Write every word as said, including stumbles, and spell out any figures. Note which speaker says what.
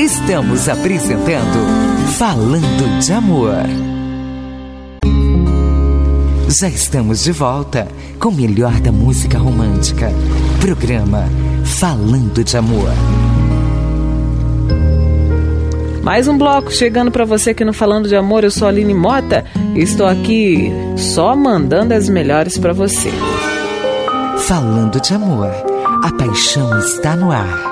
Speaker 1: Estamos apresentando Falando de Amor. Já estamos de volta com o melhor da música romântica. Programa Falando de Amor.
Speaker 2: Mais um bloco chegando para você aqui no Falando de Amor. Eu sou a Aline Mota e estou aqui só mandando as melhores para você.
Speaker 1: Falando de Amor. A paixão está no ar.